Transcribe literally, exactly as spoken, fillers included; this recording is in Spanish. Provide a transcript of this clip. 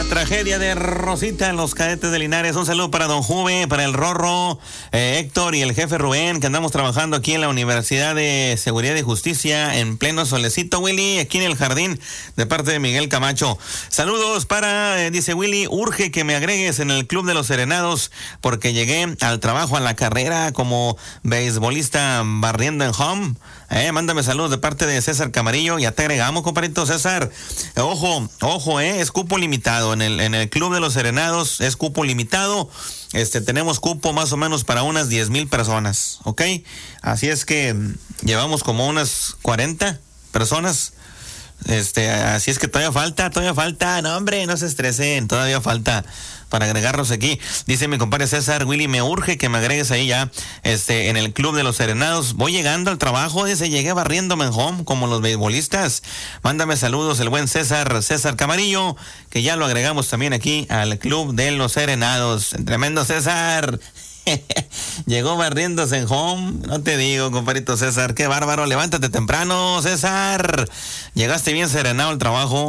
tragedia de Rosita en los Cadetes de Linares. Un saludo para don Juve, para el Rorro, eh, Héctor y el jefe Rubén, que andamos trabajando aquí en la Universidad de Seguridad y Justicia en pleno solecito, Willy, aquí en el jardín, de parte de Miguel Camacho. Saludos para, eh, dice Willy, urge que me agregues en el Club de los Serenados porque llegué al trabajo a la carrera como beisbolista barriendo en home. Eh, mándame saludos de parte de César Camarillo. Ya te agregamos, compadrito César. Eh, ojo, ojo, eh, es cupo limitado. En el, en el Club de los Serenados es cupo limitado. Este, tenemos cupo más o menos para unas diez mil personas, ¿ok? Así es que llevamos como unas cuarenta personas. Este, así es que todavía falta, todavía falta. No, hombre, no se estresen, todavía falta para agregarlos aquí. Dice mi compadre César, Willy, me urge que me agregues ahí ya, este, en el Club de los Serenados. Voy llegando al trabajo, dice, llegué barriéndome en home, como los beisbolistas. Mándame saludos el buen César, César Camarillo, que ya lo agregamos también aquí al Club de los Serenados. Tremendo César. Llegó barriéndose en home. No te digo, compadrito César, qué bárbaro. Levántate temprano, César. Llegaste bien serenado al trabajo.